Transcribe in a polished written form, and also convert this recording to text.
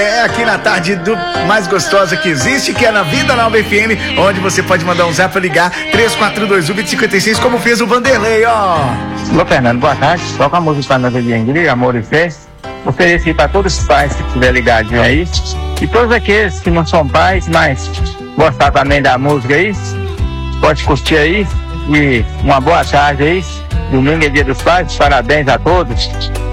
aqui na tarde mais gostosa que existe, que é na Vida Nova FM, onde você pode mandar um zap ou ligar 3421-2056, como fez o Vanderlei, ó. Alô, Fernando, boa tarde. Toca a música para nós de Ingrid, Amor e Fé. Ofereci para todos os pais que estiver ligadinho aí, e todos aqueles que não são pais, mas gostar também da música aí, pode curtir aí. E uma boa tarde aí. Domingo é dia dos pais, parabéns a todos.